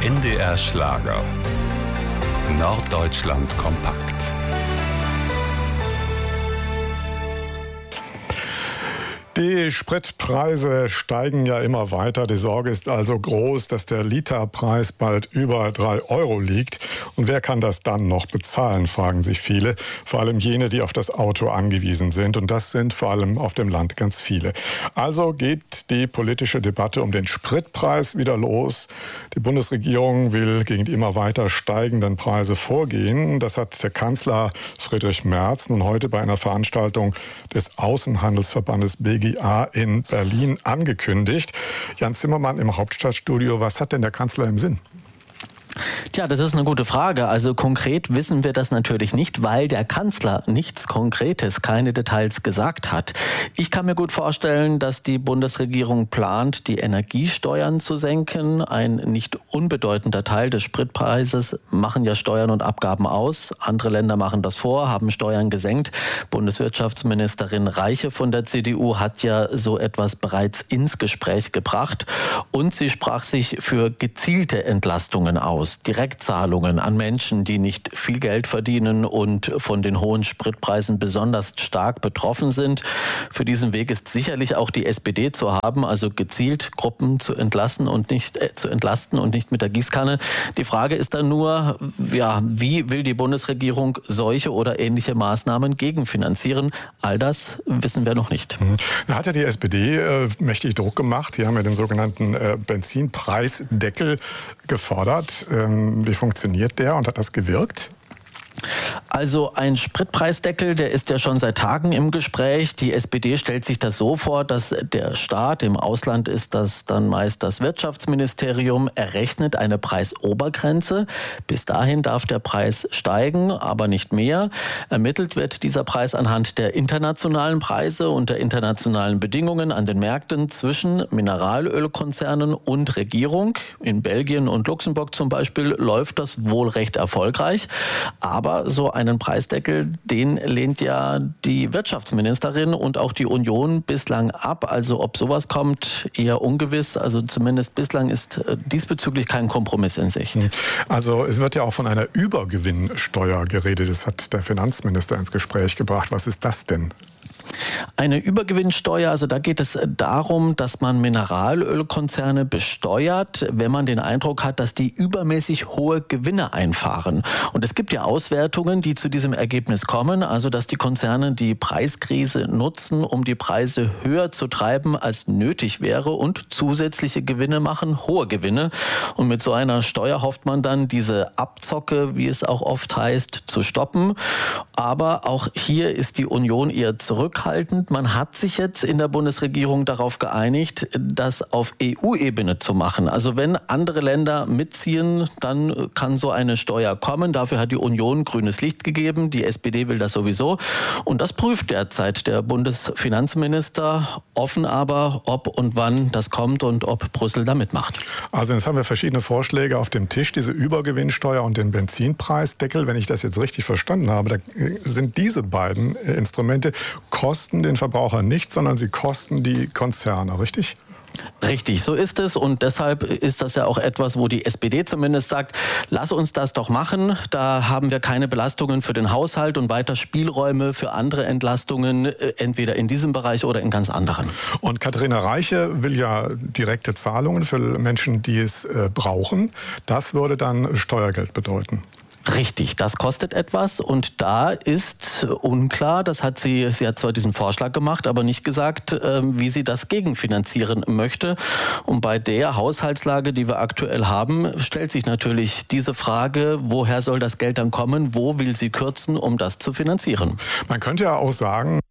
NDR Schlager. Norddeutschland kompakt. Die Spritpreise steigen ja immer weiter. Die Sorge ist also groß, dass der Literpreis bald über 3 Euro liegt. Und wer kann das dann noch bezahlen, fragen sich viele. Vor allem jene, die auf das Auto angewiesen sind. Und das sind vor allem auf dem Land ganz viele. Also geht die politische Debatte um den Spritpreis wieder los. Die Bundesregierung will gegen die immer weiter steigenden Preise vorgehen. Das hat der Kanzler Friedrich Merz nun heute bei einer Veranstaltung des Außenhandelsverbandes BGA in Berlin angekündigt. Jan Zimmermann im Hauptstadtstudio. Was hat denn der Kanzler im Sinn? Tja, das ist eine gute Frage. Also konkret wissen wir das natürlich nicht, weil der Kanzler nichts Konkretes, keine Details gesagt hat. Ich kann mir gut vorstellen, dass die Bundesregierung plant, die Energiesteuern zu senken. Ein nicht unbedeutender Teil des Spritpreises machen ja Steuern und Abgaben aus. Andere Länder machen das vor, haben Steuern gesenkt. Bundeswirtschaftsministerin Reiche von der CDU hat ja so etwas bereits ins Gespräch gebracht. Und sie sprach sich für gezielte Entlastungen aus. Direktzahlungen an Menschen, die nicht viel Geld verdienen und von den hohen Spritpreisen besonders stark betroffen sind. Für diesen Weg ist sicherlich auch die SPD zu haben, also gezielt Gruppen zu entlasten und nicht mit der Gießkanne. Die Frage ist dann nur, ja, wie will die Bundesregierung solche oder ähnliche Maßnahmen gegenfinanzieren? All das wissen wir noch nicht. Da hat ja die SPD mächtig Druck gemacht. Die haben ja den sogenannten Benzinpreisdeckel gefordert. Wie funktioniert der und hat das gewirkt? Also ein Spritpreisdeckel, der ist ja schon seit Tagen im Gespräch. Die SPD stellt sich das so vor, dass der Staat, im Ausland ist das dann meist das Wirtschaftsministerium, errechnet eine Preisobergrenze. Bis dahin darf der Preis steigen, aber nicht mehr. Ermittelt wird dieser Preis anhand der internationalen Preise und der internationalen Bedingungen an den Märkten zwischen Mineralölkonzernen und Regierung. In Belgien und Luxemburg zum Beispiel läuft das wohl recht erfolgreich. Aber so einen Preisdeckel, den lehnt ja die Wirtschaftsministerin und auch die Union bislang ab. Also ob sowas kommt, eher ungewiss. Also zumindest bislang ist diesbezüglich kein Kompromiss in Sicht. Also es wird ja auch von einer Übergewinnsteuer geredet. Das hat der Finanzminister ins Gespräch gebracht. Was ist das denn? Eine Übergewinnsteuer, also da geht es darum, dass man Mineralölkonzerne besteuert, wenn man den Eindruck hat, dass die übermäßig hohe Gewinne einfahren. Und es gibt ja Auswertungen, die zu diesem Ergebnis kommen, also dass die Konzerne die Preiskrise nutzen, um die Preise höher zu treiben, als nötig wäre und zusätzliche Gewinne machen, hohe Gewinne. Und mit so einer Steuer hofft man dann, diese Abzocke, wie es auch oft heißt, zu stoppen. Aber auch hier ist die Union eher zurückhaltend. Man hat sich jetzt in der Bundesregierung darauf geeinigt, das auf EU-Ebene zu machen. Also wenn andere Länder mitziehen, dann kann so eine Steuer kommen. Dafür hat die Union grünes Licht gegeben. Die SPD will das sowieso. Und das prüft derzeit der Bundesfinanzminister. Offen aber, ob und wann das kommt und ob Brüssel da mitmacht. Also jetzt haben wir verschiedene Vorschläge auf dem Tisch. Diese Übergewinnsteuer und den Benzinpreisdeckel. Wenn ich das jetzt richtig verstanden habe, da sind diese beiden Instrumente kosten den Verbraucher nichts, sondern sie kosten die Konzerne, richtig? Richtig, so ist es. Und deshalb ist das ja auch etwas, wo die SPD zumindest sagt, lass uns das doch machen. Da haben wir keine Belastungen für den Haushalt und weiter Spielräume für andere Entlastungen, entweder in diesem Bereich oder in ganz anderen. Und Katharina Reiche will ja direkte Zahlungen für Menschen, die es brauchen. Das würde dann Steuergeld bedeuten. Richtig, das kostet etwas und da ist unklar, sie hat zwar diesen Vorschlag gemacht, aber nicht gesagt, wie sie das gegenfinanzieren möchte. Und bei der Haushaltslage, die wir aktuell haben, stellt sich natürlich diese Frage, woher soll das Geld dann kommen, wo will sie kürzen, um das zu finanzieren? Man könnte ja auch sagen,